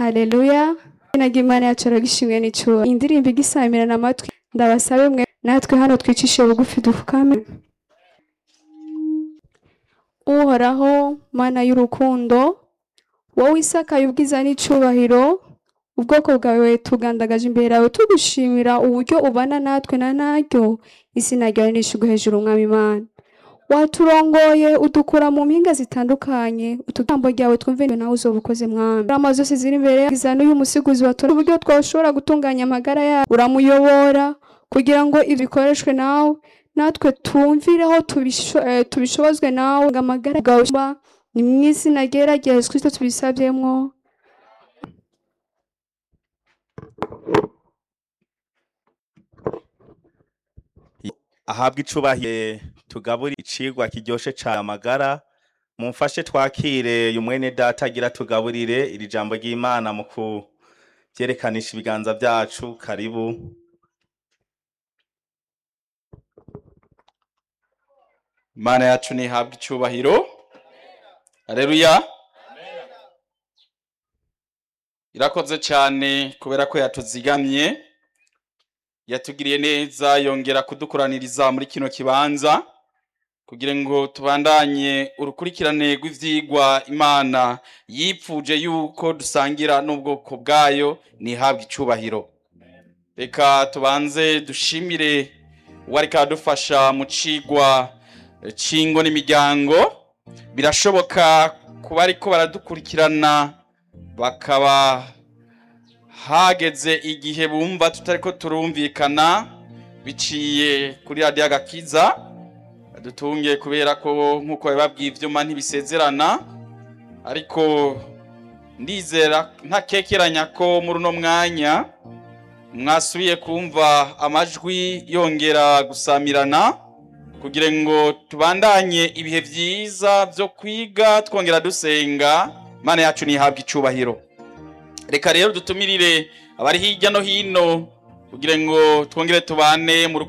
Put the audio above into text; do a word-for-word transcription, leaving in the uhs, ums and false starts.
Haleluya. Inaga Imana yacu aragishimwe n'icyubahiro. Indirimbo igisamirana amatwi ndabasabe mwe natwe hano twicishe bugufi dufukame. Uhoraho Mana y'urukundo, wowe isakaye ubwiza n'icyubahiro, ubwoko bwawe tugandagaje imbere yawe tugushimira uburyo ubana natwe na naryo, izina ryawe nishigwe hejuru umwami Imana. Waturongoye udukura mu mpinga zitandukanye, utugambo ryawe twumve nawe uzobukoze mwami. Rama zose ziri imbere y'izano y'umusiguzi watora uburyo twashobora gutunganya amagara yawe, uramuyobora kugira ngo ibikoreshwe nawe, natwe tumvireho tubishobozwe nawe ngo amagara yawe ni mu izina ryera rya Yesu Kristo tubisabyemwo. Ahabwa icubahiro tugabura icigwa kiryoshe cyane amagara. Mumfashe twakire uyu mwene data agira tugaburire iri jambo ry'Imana mu kuvyerekananisha ibiganza byacu. Karibu. Imana yacu nihabwa icubahiro. Haleluya. Irakoze cyane kubera ko yatuzigamye, yatugiriye neza, yongera kudukoraniriza muri kino kibanza kugira ngo tubandanye urukurikirane rw'ivyigwa Imana yipfuje yuko dusangira n'ubwoko bwayo. Nihabwa icubahiro. Reka tubanze dushimire uwariko adufasha mu cigwa cingo n'imiryango. Birashoboka kuba ariko baradukurikirana bakaba hageze igihe bumva tutariko turumvikana biciye kuri Radio Agakiza. Dutunge kubera ko nkuko bababwiye ivyuma ntibisezerana, ariko ndizera ntakekeranya ko muri uno mwanya mwasubiye kumva amajwi yongera gusamirana kugira ngo tubandanye ibihe vyiza byo kwiga twongera dusenga. Mana yacu nihabwa icubahiro. Reka rero dutumirire abari hirya no hino kugira ngo twongere tubane mu